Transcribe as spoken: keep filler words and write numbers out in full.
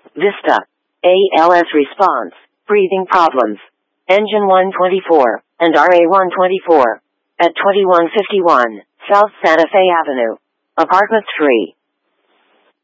Vista. A L S response, breathing problems. Engine one twenty-four, and R A one twenty-four. At twenty-one fifty-one, South Santa Fe Avenue. Apartment three.